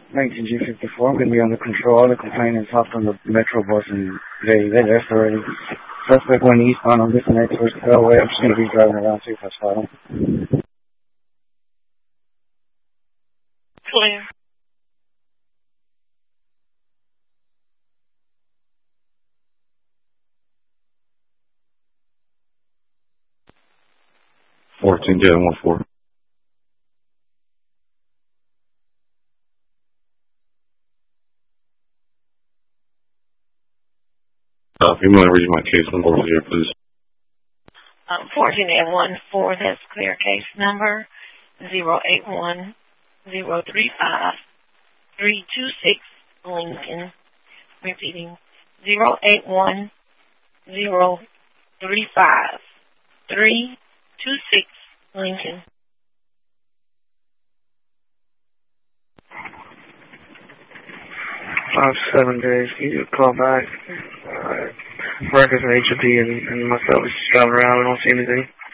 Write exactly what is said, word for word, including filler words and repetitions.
nineteen G fifty-four, I'm going to be under control. All the complainants hopped on the Metro bus and they, they left already. Suspect went eastbound on this and next towards the Bellway. I'm just going to be driving around, see if I spot him. Clear. fourteen, yeah, one four. Uh, if you want to read my case number over here, please. Um, fourteen and one four, that's clear case number zero eight one zero three five three two six Lincoln. Repeating, zero eight one zero three five three two six Lincoln. Five, seven days. You can call back. Uh, Marcus and H O P and, and myself is just driving around. I don't see anything.